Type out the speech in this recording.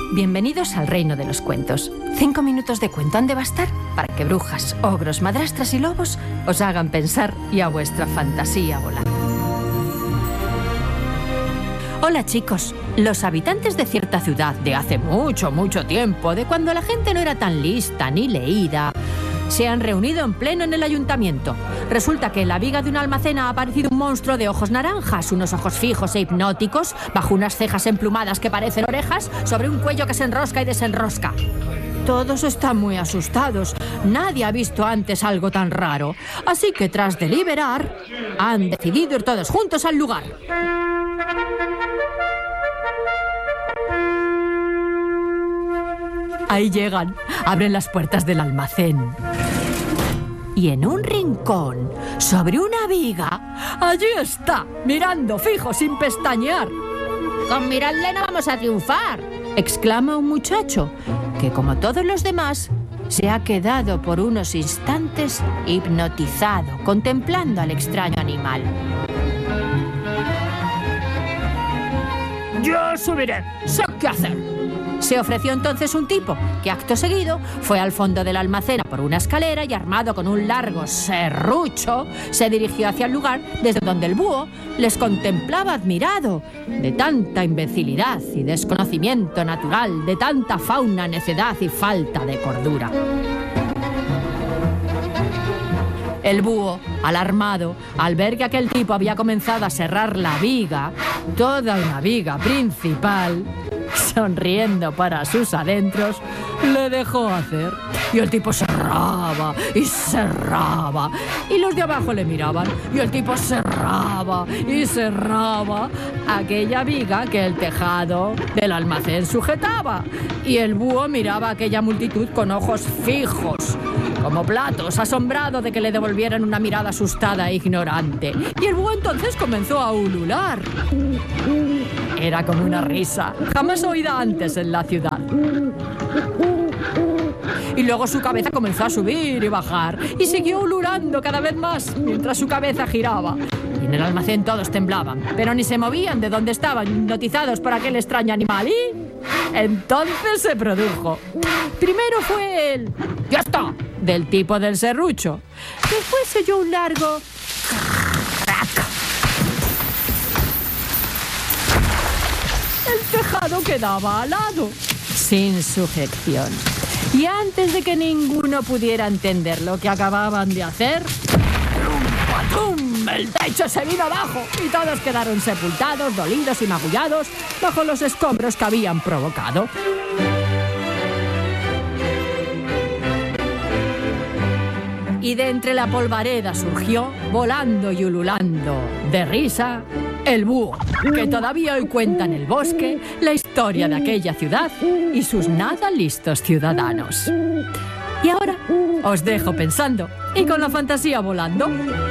Bienvenidos al reino de los cuentos. 5 minutos de cuento han de bastar para que brujas, ogros, madrastras y lobos os hagan pensar y a vuestra fantasía volar. Hola chicos, los habitantes de cierta ciudad de hace mucho, mucho tiempo, de cuando la gente no era tan lista ni leída, se han reunido en pleno en el ayuntamiento. Resulta que en la viga de un almacén ha aparecido un monstruo de ojos naranjas, unos ojos fijos e hipnóticos, bajo unas cejas emplumadas que parecen orejas, sobre un cuello que se enrosca y desenrosca. Todos están muy asustados. Nadie ha visto antes algo tan raro. Así que tras deliberar, han decidido ir todos juntos al lugar. Ahí llegan, abren las puertas del almacén. Y en un rincón, sobre una viga, allí está, mirando fijo sin pestañear. Con mirarle no vamos a triunfar, exclama un muchacho, que como todos los demás, se ha quedado por unos instantes hipnotizado, contemplando al extraño animal. Yo subiré, sé qué hacer. Se ofreció entonces un tipo, que acto seguido fue al fondo del almacén por una escalera y armado con un largo serrucho, se dirigió hacia el lugar desde donde el búho les contemplaba admirado, de tanta imbecilidad y desconocimiento natural, de tanta fauna, necedad y falta de cordura. El búho, alarmado, al ver que aquel tipo había comenzado a serrar la viga, toda una viga principal, sonriendo para sus adentros, le dejó hacer. Y el tipo cerraba y cerraba. Y los de abajo le miraban. Y el tipo cerraba y cerraba aquella viga que el tejado del almacén sujetaba. Y el búho miraba a aquella multitud con ojos fijos, como platos, asombrado de que le devolvieran una mirada asustada e ignorante. Y el búho entonces comenzó a ulular. Era como una risa, jamás oída antes en la ciudad. Y luego su cabeza comenzó a subir y bajar, y siguió ululando cada vez más, mientras su cabeza giraba. Y en el almacén todos temblaban, pero ni se movían de donde estaban, hipnotizados por aquel extraño animal. Y entonces se produjo. Primero fue el ¡ya está!, del tipo del serrucho. Después se oyó un largo ¡crac! El tejado quedaba alado, sin sujeción. Y antes de que ninguno pudiera entender lo que acababan de hacer, ¡patum! El techo se vino abajo y todos quedaron sepultados, dolidos y magullados bajo los escombros que habían provocado. Y de entre la polvareda surgió, volando y ululando de risa, el búho, que todavía hoy cuenta en el bosque la historia de aquella ciudad y sus nada listos ciudadanos. Y ahora os dejo pensando y con la fantasía volando.